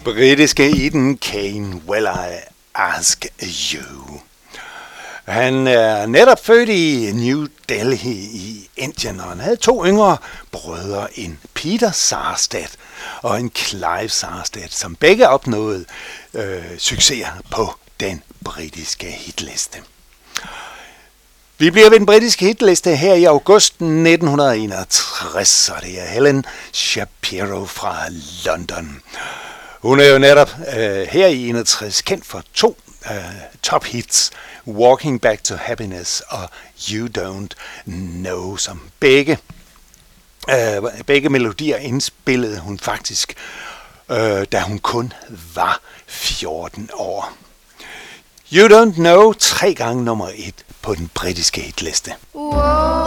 britiske Eden Kane, Will I Ask You. Han er netop født i New Delhi i Indien, og han havde 2 yngre brødre, en Peter Sarsted og en Clive Sarsted, som begge opnåede succeser på den britiske hitliste. Vi bliver ved den britiske hitliste her i august 1961, og det er Helen Shapiro fra London. Hun er jo netop her i 61 kendt for 2 top hits, Walking Back to Happiness og You Don't Know, som begge melodier indspillede hun faktisk, da hun kun var 14 år. You Don't Know 3 gange nummer 1 på den britiske hitliste. Whoa.